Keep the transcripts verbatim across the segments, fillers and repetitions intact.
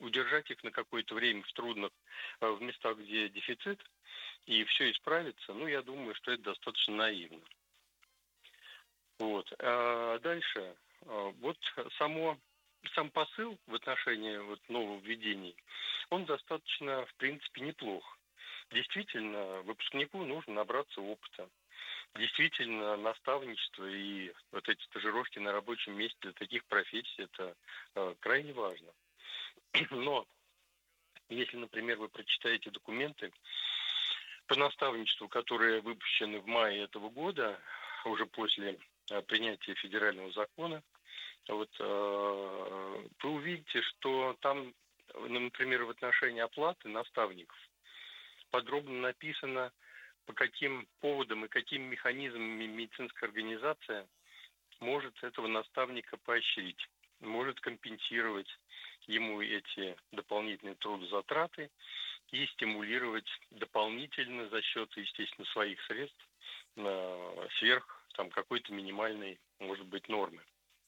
удержать их на какое-то время в трудных, э, в местах, где дефицит, и все исправится, ну, я думаю, что это достаточно наивно. Вот. А дальше, а, вот само сам посыл в отношении вот нововведений, он достаточно, в принципе, неплох. Действительно, выпускнику нужно набраться опыта. Действительно, наставничество и вот эти стажировки на рабочем месте для таких профессий — это э, крайне важно. Но если, например, вы прочитаете документы по наставничеству, которые выпущены в мае этого года, уже после э, принятия федерального закона, вот, э, вы увидите, что там, э, например, в отношении оплаты наставников подробно написано, по каким поводам и какими механизмами медицинская организация может этого наставника поощрить, может компенсировать ему эти дополнительные трудозатраты и стимулировать дополнительно за счет, естественно, своих средств э, сверх там, какой-то минимальной, может быть, нормы.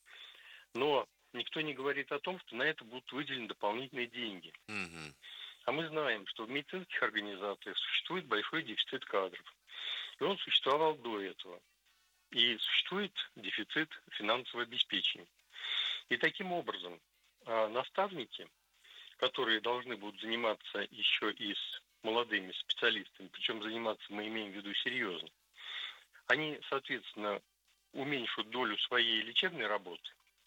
Но никто не говорит о том, что на это будут выделены дополнительные деньги. Мгм. А мы знаем, что в медицинских организациях существует большой дефицит кадров. И он существовал до этого. И существует дефицит финансового обеспечения. И таким образом а, наставники, которые должны будут заниматься еще и с молодыми специалистами, причем заниматься мы имеем в виду серьезно, они, соответственно, уменьшат долю своей лечебной работы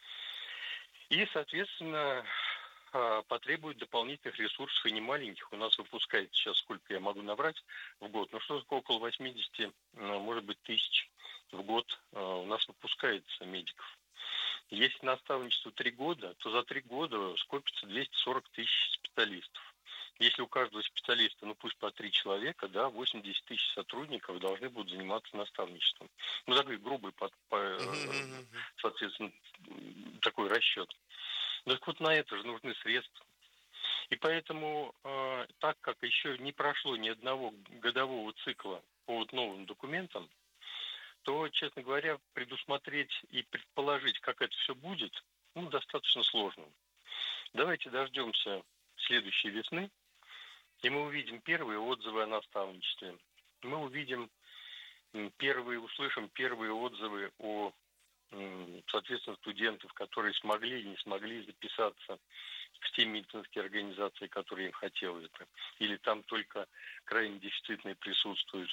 и, соответственно, а, потребуют дополнительных ресурсов и не маленьких. У нас выпускается сейчас, сколько я могу набрать в год, ну что такое, около восемьдесят, ну, может быть, тысяч в год а, у нас выпускается медиков. Если наставничество три года, то за три года скопится двести сорок тысяч специалистов. Если у каждого специалиста, ну пусть по три человека, да, восемьдесят тысяч сотрудников должны будут заниматься наставничеством. Ну, такой грубый, под, по, Мгм, э, мгм, мгм. соответственно, такой расчет. Но так вот на это же нужны средства. И поэтому, э, так как еще не прошло ни одного годового цикла по вот новым документам, то, честно говоря, предусмотреть и предположить, как это все будет, ну, достаточно сложно. Давайте дождемся следующей весны, и мы увидим первые отзывы о наставничестве. Мы увидим м, первые, услышим первые отзывы о, м, соответственно, студентов, которые смогли или не смогли записаться в те медицинские организации, которые им хотелось бы, или там только крайне дефицитные присутствуют.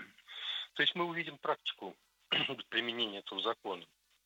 То есть мы увидим практику применения этого закона.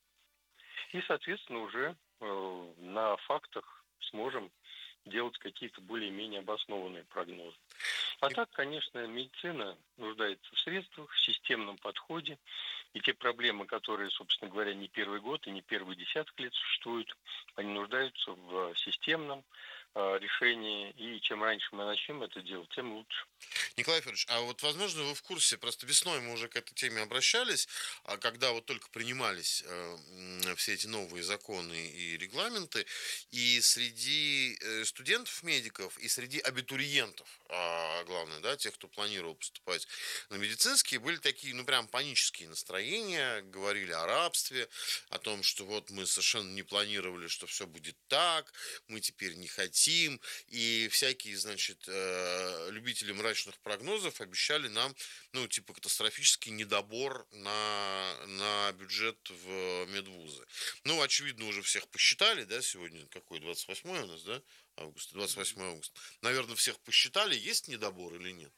И, соответственно, уже э, на фактах сможем делать какие-то более-менее обоснованные прогнозы. А Ник- так, конечно, медицина нуждается в средствах, в системном подходе. И те проблемы, которые, собственно говоря, не первый год и не первый десяток лет существуют, они нуждаются в системном э, решении. И чем раньше мы начнем это делать, тем лучше. Николай Федорович, а вот, возможно, вы в курсе, просто весной мы уже к этой теме обращались, а когда вот только принимались э, м, все эти новые законы и регламенты, и среди э, студентов-медиков, и среди абитуриентов, а главное, да, тех, кто планировал поступать на медицинские, были такие, ну, прям панические настроения, говорили о рабстве, о том, что вот мы совершенно не планировали, что все будет так, мы теперь не хотим, и всякие, значит, э, любители мрачных прогнозов обещали нам, ну, типа, катастрофический недобор на, на бюджет в медвузы. Ну, очевидно, уже всех посчитали, да, сегодня какой, двадцать восьмое у нас, да, августа, двадцать восьмое августа. Наверное, всех посчитали, есть недобор или нет?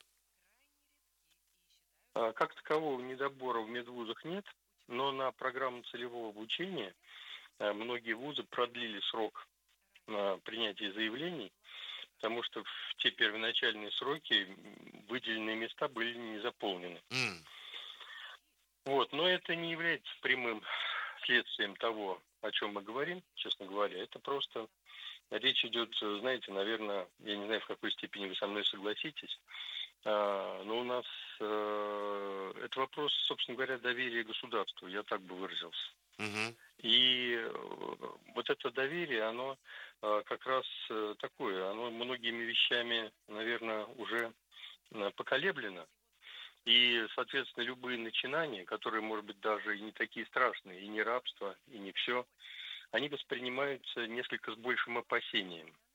А как такового недобора в медвузах нет, но на программу целевого обучения э, многие вузы продлили срок на принятие заявлений, потому что в те первоначальные сроки м, выделенные места были не заполнены. М, Вот, но это не является прямым следствием того, о чем мы говорим, честно говоря. Это просто речь идет, э, знаете, наверное, я не знаю, в какой степени вы со мной согласитесь, а, но у нас э, это вопрос, собственно говоря, доверия государству, я так бы выразился. мгм. И э, вот это доверие, оно э, как раз э, такое, оно многими вещами, наверное, уже э, поколеблено. И, соответственно, любые начинания, которые, может быть, даже и не такие страшные, и не рабство, и не все, они воспринимаются несколько с большим опасением.